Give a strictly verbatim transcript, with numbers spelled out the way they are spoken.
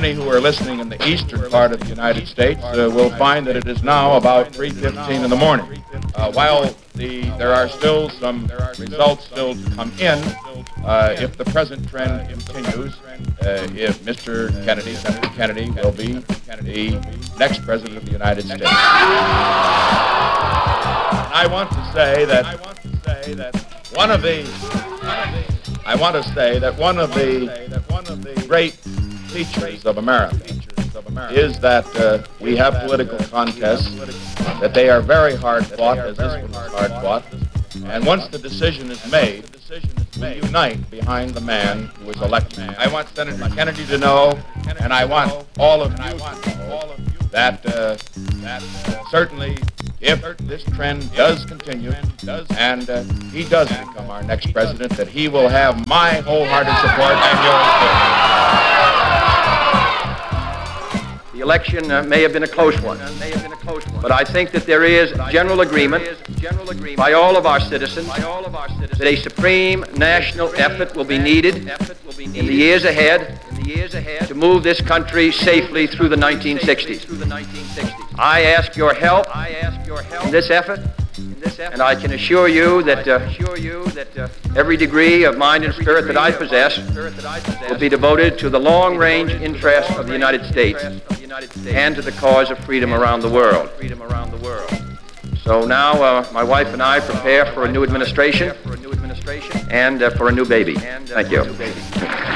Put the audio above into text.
many who are listening in the eastern part of the United States uh, will find that it is now about three fifteen in the morning. Uh, while the, there are still some results still to come in, uh, if the present trend continues, uh, if Mister Kennedy, Senator Kennedy, will be the next president of the United States. I want to say that I want to say that one of the I want to say that one of the great features of America is that uh, we have political contests, that they are very hard fought, as this one was hard fought, and once the decision is made, we unite behind the man who was elected. I want Senator Kennedy to know, and I want all of you to know, that, uh, that uh, certainly if this trend does continue and uh, he does become our next president, that he will have my wholehearted support and yours too. The election uh, may have been a close one, but I think that there is general agreement by all of our citizens that a supreme national effort will be needed in the years ahead to move this country safely through the nineteen sixties. I ask your help in this effort, and I can assure you that uh, every degree of mind and spirit that I possess will be devoted to the long-range interests of the United States and to the cause of freedom around the world. So now uh, my wife and I prepare for a new administration and uh, for a new baby. Thank you.